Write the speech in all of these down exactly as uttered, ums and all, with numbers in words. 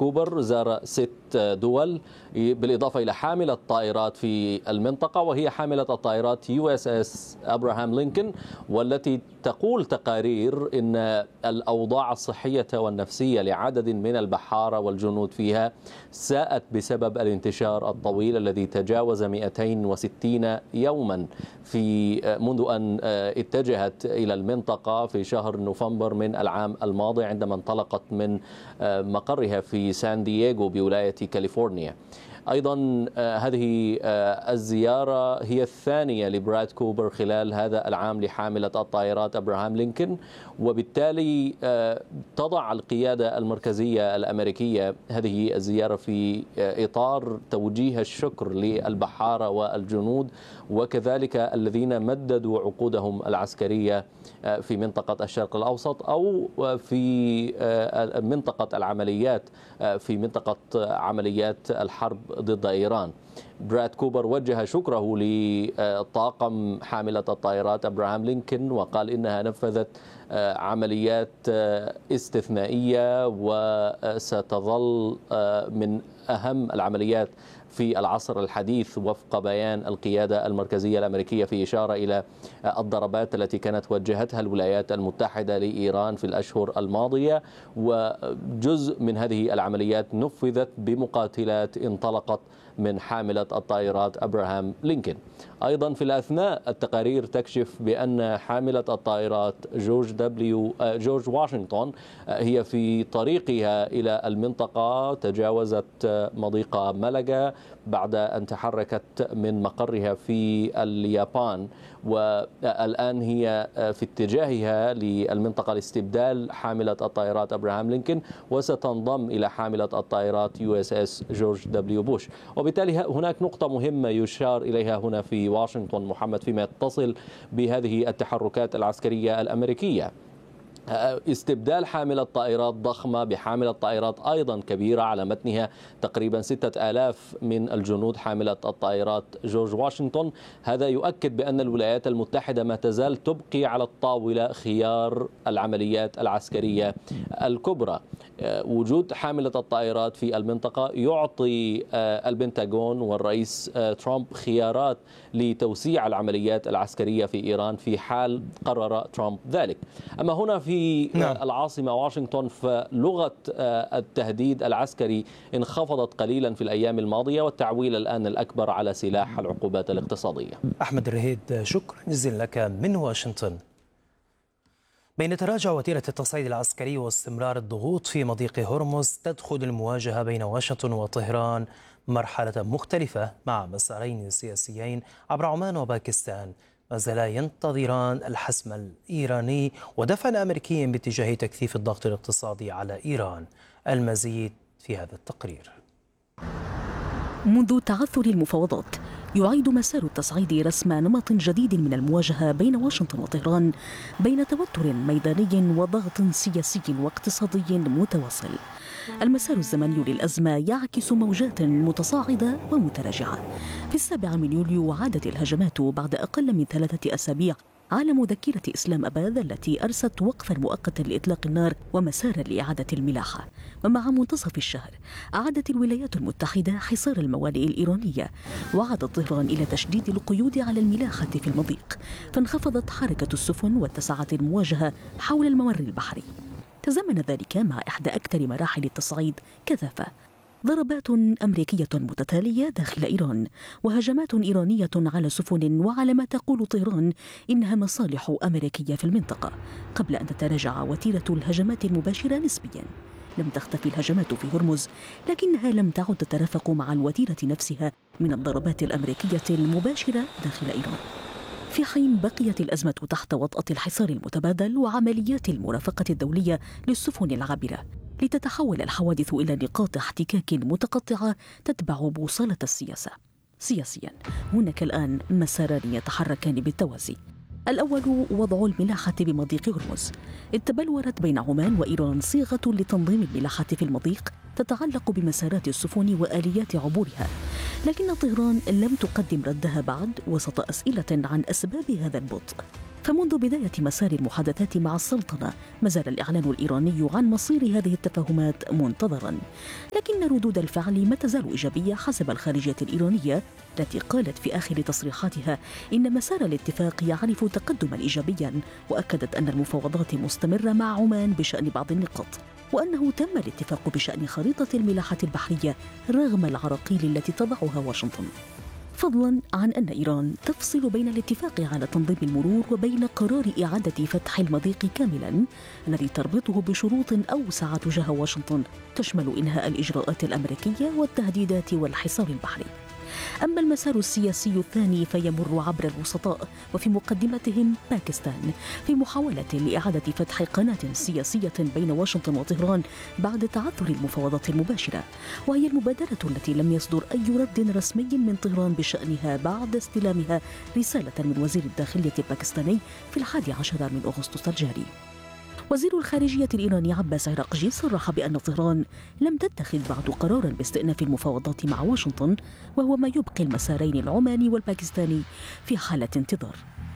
كوبر زار ست دول بالإضافة إلى حاملة طائرات في المنطقة، وهي حاملة الطائرات يو اس اس أبراهام لينكولن، والتي تقول تقارير إن الأوضاع الصحية والنفسية لعدد من البحارة والجنود فيها ساءت بسبب الانتشار الطويل الذي تجاوز مئتين وستين يوما في منذ أن اتجهت إلى المنطقة في شهر نوفمبر من العام الماضي عندما انطلقت من مقرها في سان دييغو بولاية كاليفورنيا. أيضا هذه الزيارة هي الثانية لبراد كوبر خلال هذا العام لحاملة الطائرات أبراهام لينكولن، وبالتالي تضع القيادة المركزية الأمريكية هذه الزيارة في إطار توجيه الشكر للبحارة والجنود وكذلك الذين مددوا عقودهم العسكرية في منطقة الشرق الأوسط أو في منطقة العمليات في منطقة عمليات الحرب ضد إيران. براد كوبر وجه شكره لطاقم حاملة الطائرات أبراهام لينكولن وقال إنها نفذت عمليات استثنائية وستظل من أهم العمليات في العصر الحديث وفق بيان القيادة المركزية الأمريكية، في إشارة إلى الضربات التي كانت وجهتها الولايات المتحدة لإيران في الأشهر الماضية، وجزء من هذه العمليات نفذت بمقاتلات انطلقت من حاملة الطائرات أبراهام لينكولن. أيضا في الأثناء التقارير تكشف بأن حاملة الطائرات جورج دبليو جورج واشنطن هي في طريقها إلى المنطقة تجاوزت مضيق ملقا بعد أن تحركت من مقرها في اليابان، والآن هي في اتجاهها للمنطقة لاستبدال حاملة الطائرات أبراهام لينكولن، وستنضم إلى حاملة الطائرات يو اس اس جورج دبليو بوش. وبالتالي هناك نقطة مهمة يشار إليها هنا في واشنطن محمد فيما يتصل بهذه التحركات العسكرية الأمريكية. استبدال حاملة طائرات ضخمة بحاملة طائرات أيضا كبيرة على متنها تقريبا ستة آلاف من الجنود حاملة الطائرات جورج واشنطن، هذا يؤكد بأن الولايات المتحدة ما تزال تبقي على الطاولة خيار العمليات العسكرية الكبرى. وجود حاملة الطائرات في المنطقة يعطي البنتاغون والرئيس ترامب خيارات لتوسيع العمليات العسكرية في إيران في حال قرر ترامب ذلك. أما هنا في في نعم. العاصمة واشنطن فلغة التهديد العسكري انخفضت قليلا في الأيام الماضية، والتعويل الآن الأكبر على سلاح العقوبات الاقتصادية. أحمد الرهيد، شكرا جزيلا لك من واشنطن. بين تراجع وتيرة التصعيد العسكري واستمرار الضغوط في مضيق هرمز، تدخل المواجهة بين واشنطن وطهران مرحلة مختلفة مع مسارين سياسيين عبر عمان وباكستان ما زالا ينتظران الحسم الإيراني ودفعا أمريكيا باتجاه تكثيف الضغط الاقتصادي على إيران. المزيد في هذا التقرير. منذ تعثر المفاوضات يعيد مسار التصعيد رسم نمط جديد من المواجهة بين واشنطن وطهران بين توتر ميداني وضغط سياسي واقتصادي متواصل. المسار الزمني للأزمة يعكس موجات متصاعدة ومتراجعة. في السابع من يوليو عادت الهجمات بعد أقل من ثلاثة أسابيع على مذكرة إسلام أباد التي أرست وقفا مؤقتا لإطلاق النار ومسارا لإعادة الملاحة. ومع منتصف الشهر أعادت الولايات المتحدة حصار الموانئ الإيرانية، وعادت طهران إلى تشديد القيود على الملاحة في المضيق، فانخفضت حركة السفن واتسعت المواجهة حول الممر البحري. تزامن ذلك مع إحدى أكثر مراحل التصعيد كثافة، ضربات أمريكية متتالية داخل إيران وهجمات إيرانية على سفن وعلى ما تقول طهران إنها مصالح أمريكية في المنطقة، قبل أن تتراجع وتيرة الهجمات المباشرة نسبياً. لم تختفي الهجمات في هرمز، لكنها لم تعد تترافق مع الوتيرة نفسها من الضربات الأمريكية المباشرة داخل إيران، في حين بقيت الأزمة تحت وطأة الحصار المتبادل وعمليات المرافقة الدولية للسفن العابرة، لتتحول الحوادث إلى نقاط احتكاك متقطعة تتبع بوصلة السياسة. سياسيا هناك الآن مساران يتحركان بالتوازي. الأول وضع الملاحة بمضيق هرمز. تبلورت بين عمان وإيران صيغة لتنظيم الملاحة في المضيق تتعلق بمسارات السفن وآليات عبورها، لكن طهران لم تقدم ردها بعد وسط أسئلة عن أسباب هذا البطء. فمنذ بداية مسار المحادثات مع السلطنة ما زال الإعلان الإيراني عن مصير هذه التفاهمات منتظرا، لكن ردود الفعل ما تزال إيجابية حسب الخارجية الإيرانية التي قالت في آخر تصريحاتها إن مسار الاتفاق يعرف تقدما إيجابيا، وأكدت أن المفاوضات مستمرة مع عمان بشأن بعض النقاط، وأنه تم الاتفاق بشأن خريطة الملاحة البحرية رغم العراقيل التي تضعها واشنطن، فضلا عن أن إيران تفصل بين الاتفاق على تنظيم المرور وبين قرار إعادة فتح المضيق كاملا الذي تربطه بشروط أوسع تجاه واشنطن تشمل إنهاء الإجراءات الأمريكية والتهديدات والحصار البحري. أما المسار السياسي الثاني فيمر عبر الوسطاء وفي مقدمتهم باكستان في محاولة لإعادة فتح قناة سياسية بين واشنطن وطهران بعد تعثر المفاوضات المباشرة، وهي المبادرة التي لم يصدر أي رد رسمي من طهران بشأنها بعد استلامها رسالة من وزير الداخلية الباكستاني في الحادي عشر من أغسطس الجاري. وزير الخارجية الإيراني عباس عراقجي صرح بأن طهران لم تتخذ بعد قرارا باستئناف المفاوضات مع واشنطن، وهو ما يبقي المسارين العماني والباكستاني في حالة انتظار.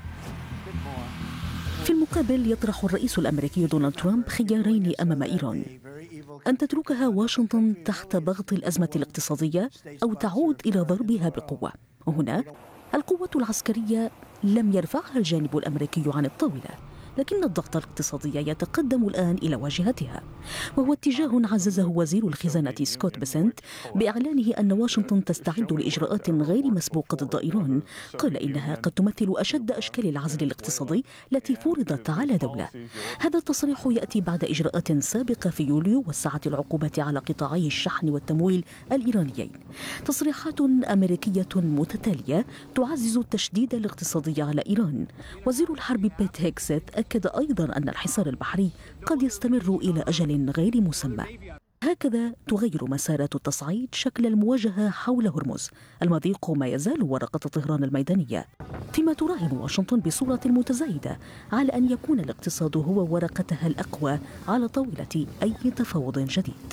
في المقابل يطرح الرئيس الأمريكي دونالد ترامب خيارين أمام إيران: أن تتركها واشنطن تحت ضغط الأزمة الاقتصادية أو تعود إلى ضربها بقوة. وهنا القوة العسكرية لم يرفعها الجانب الأمريكي عن الطاولة، لكن الضغط الاقتصادي يتقدم الآن إلى واجهتها، وهو اتجاه عززه وزير الخزانة سكوت بيسنت بإعلانه أن واشنطن تستعد لإجراءات غير مسبوقة ضد إيران. قال إنها قد تمثل أشد أشكال العزل الاقتصادي التي فرضت على دولة. هذا التصريح يأتي بعد إجراءات سابقة في يوليو وسعت العقوبات على قطاعي الشحن والتمويل الإيرانيين. تصريحات أمريكية متتالية تعزز التشديد الاقتصادي على إيران. وزير الحرب بيت هيكسيت أكد أيضا أن الحصار البحري قد يستمر إلى أجل غير مسمى. هكذا تغير مسارات التصعيد شكل المواجهة حول هرمز. المضيق ما يزال ورقة طهران الميدانية، فيما تراهن واشنطن بصورة متزايدة على أن يكون الاقتصاد هو ورقتها الأقوى على طاولة أي تفاوض جديد.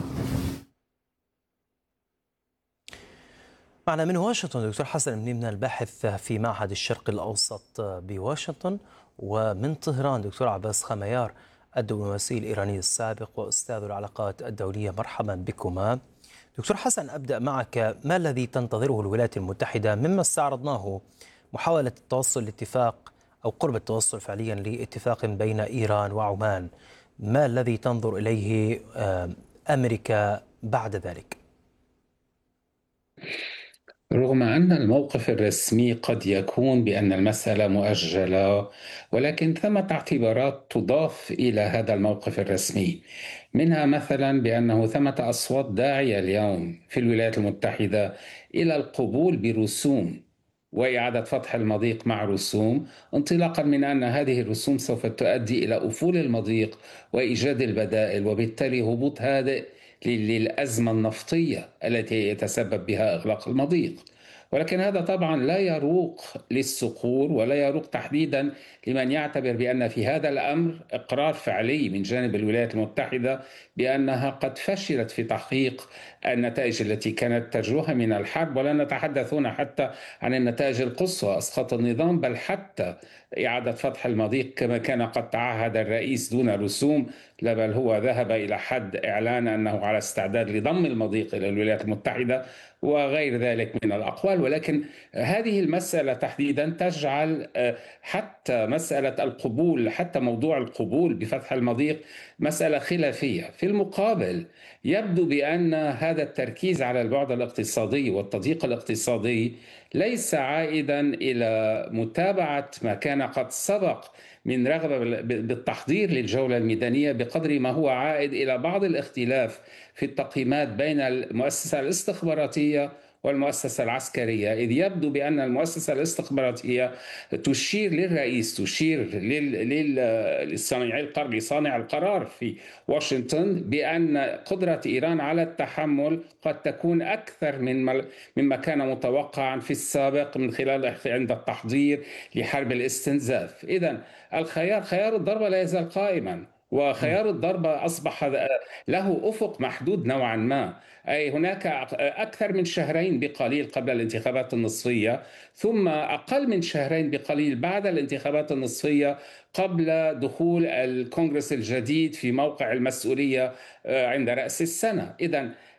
معنا من واشنطن دكتور حسن منيمنا الباحث في معهد الشرق الأوسط بواشنطن، ومن طهران دكتور عباس خميار الدبلوماسي الإيراني السابق وأستاذ العلاقات الدولية. مرحبا بكما. دكتور حسن، أبدأ معك. ما الذي تنتظره الولايات المتحدة مما استعرضناه محاولة التوصل لاتفاق أو قرب التوصل فعليا لاتفاق بين إيران وعمان؟ ما الذي تنظر إليه أمريكا بعد ذلك؟ رغم أن الموقف الرسمي قد يكون بأن المسألة مؤجلة، ولكن ثمة اعتبارات تضاف إلى هذا الموقف الرسمي، منها مثلا بأنه ثمة أصوات داعية اليوم في الولايات المتحدة إلى القبول برسوم وإعادة فتح المضيق مع رسوم، انطلاقا من أن هذه الرسوم سوف تؤدي إلى أفول المضيق وإيجاد البدائل، وبالتالي هبوط هادئ للأزمة النفطية التي يتسبب بها إغلاق المضيق. ولكن هذا طبعا لا يروق للصقور ولا يروق تحديدا لمن يعتبر بأن في هذا الأمر إقرار فعلي من جانب الولايات المتحدة بأنها قد فشلت في تحقيق النتائج التي كانت ترجوها من الحرب. ولا نتحدث هنا حتى عن النتائج القصوى إسقاط النظام، بل حتى إعادة فتح المضيق كما كان قد تعهد الرئيس دون رسوم، لا بل هو ذهب إلى حد إعلان أنه على استعداد لضم المضيق إلى الولايات المتحدة وغير ذلك من الأقوال. ولكن هذه المسألة تحديدا تجعل حتى مسألة القبول، حتى موضوع القبول بفتح المضيق مسألة خلافية. في المقابل يبدو بأن هذا التركيز على البعد الاقتصادي والتضييق الاقتصادي ليس عائدا إلى متابعة ما كان قد سبق من رغبة بالتحضير للجولة الميدانية، بقدر ما هو عائد إلى بعض الاختلاف في التقييمات بين المؤسسة الاستخباراتية والمؤسسة العسكرية، إذ يبدو بأن المؤسسة الاستخباراتية تشير للرئيس، تشير للصانع القرار لصانع القرار في واشنطن بأن قدرة إيران على التحمل قد تكون أكثر من مما كان متوقعا في السابق من خلال عند التحضير لحرب الاستنزاف. إذن الخيار خيار الضربة لا يزال قائما، وخيار الضربة أصبح له أفق محدود نوعا ما، أي هناك أكثر من شهرين بقليل قبل الانتخابات النصفية، ثم أقل من شهرين بقليل بعد الانتخابات النصفية قبل دخول الكونغرس الجديد في موقع المسؤولية عند رأس السنة. إذن